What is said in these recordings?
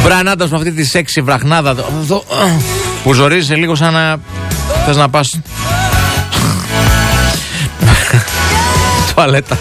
Brian Adams με αυτή τη σεξι βραχνάδα που ζορίζεσαι λίγο σαν να θες να πας τουαλέτα.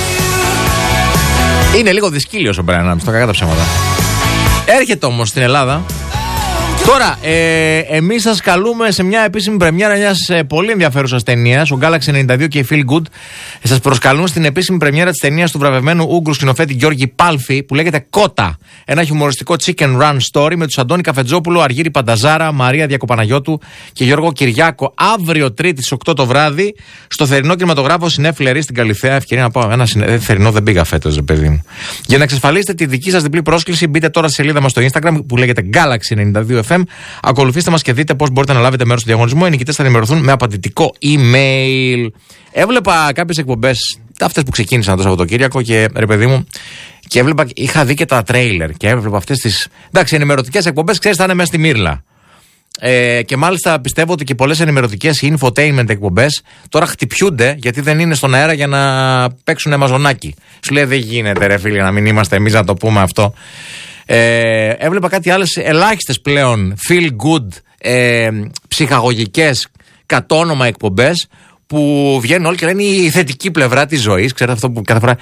Είναι λίγο δυσκύλιος ο Brian Adams, το κακά τα ψέματα. Έρχεται όμως στην Ελλάδα. Τώρα, εμείς σας καλούμε σε μια επίσημη πρεμιέρα μιας πολύ ενδιαφέρουσας ταινίας. Ο Galaxy 92 και η Feel Good σας προσκαλούν στην επίσημη πρεμιέρα της ταινίας του βραβευμένου Ούγγρου σκηνοθέτη Γιώργη Πάλφη, που λέγεται Κότα. Ένα χιουμοριστικό chicken run story με τους Αντώνη Καφετζόπουλο, Αργύρη Πανταζάρα, Μαρία Διακοπαναγιώτου και Γιώργο Κυριάκο. Αύριο Τρίτη στις 8 το βράδυ στο θερινό κινηματογράφο Συνέφλερη στην Καλυθέα. Ευκαιρία να πάω. Ένα θερινό δεν πήγα φέτος, ρε παιδί μου. Για να εξασφαλίσετε τη δική σας διπλή πρόσκληση, μπείτε τώρα στη σελίδα μας στο Instagram που λέγεται Galaxy 92 FM. Ακολουθήστε μας και δείτε πώς μπορείτε να λάβετε μέρος στο διαγωνισμό. Οι νικητές θα ενημερωθούν με απαντητικό email. Έβλεπα κάποιες εκπομπές, αυτές που ξεκίνησαν το Σαββατοκύριακο και ρε παιδί μου, και έβλεπα, είχα δει και τα τρέιλερ και έβλεπα αυτές τις. Εντάξει, ενημερωτικές εκπομπές, ξέρεις, θα είναι μέσα στη μύρλα. Και μάλιστα πιστεύω ότι και πολλές ενημερωτικές infotainment εκπομπές τώρα χτυπιούνται γιατί δεν είναι στον αέρα για να παίξουν μαζονάκι. Σου λέει δεν γίνεται, ρε φίλε, να μην είμαστε εμείς να το πούμε αυτό. Έβλεπα κάτι άλλες ελάχιστες πλέον feel good ψυχαγωγικές κατόνομα εκπομπές που βγαίνουν όλοι και λένε η θετική πλευρά της ζωής. Ξέρετε αυτό που κάθε φορά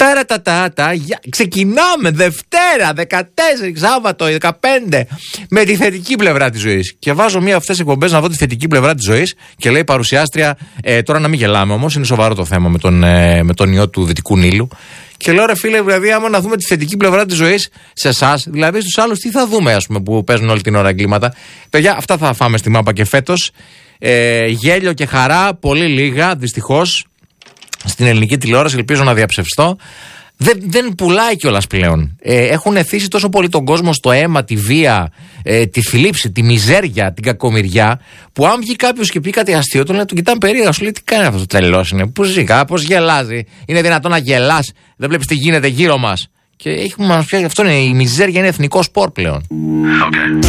ξεκινάμε Δευτέρα 14 Σάββατο 15 με τη θετική πλευρά της ζωής. Και βάζω μία από αυτές τις εκπομπές να δω τη θετική πλευρά της ζωής και λέει παρουσιάστρια, τώρα να μην γελάμε όμως, είναι σοβαρό το θέμα με τον ιό του Δυτικού Νείλου. Και λέω ρε φίλε, δηλαδή, άμα να δούμε τη θετική πλευρά της ζωής σε εσάς, δηλαδή στους άλλους τι θα δούμε, ας πούμε, που παίζουν όλη την ώρα εγκλήματα. Παιδιά, αυτά θα φάμε στη μάπα και φέτος. Γέλιο και χαρά, πολύ λίγα, δυστυχώς, στην ελληνική τηλεόραση. Ελπίζω να διαψευστώ. Δεν πουλάει κιόλας πλέον. Έχουν εθίσει τόσο πολύ τον κόσμο στο αίμα, τη βία, τη θλίψη, τη μιζέρια, την κακομοιριά, που αν βγει κάποιος και πει κάτι αστείο, τον κοιτάνε περίεργα. Σου λέει τι κάνει αυτό το τρελός είναι, πού ζει, πώς γελάζει, είναι δυνατόν να γελάς, δεν βλέπεις τι γίνεται γύρω μας. Και έχουμε πια, αυτό είναι, η μιζέρια είναι εθνικό σπορ πλέον. Okay.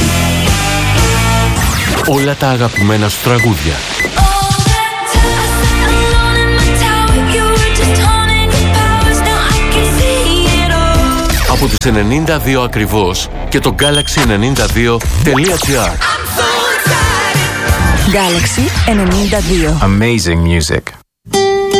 Όλα τα αγαπημένα σου τραγούδια. Από τους 92 ακριβώς και το Galaxy92.gr. Galaxy 92. Amazing music.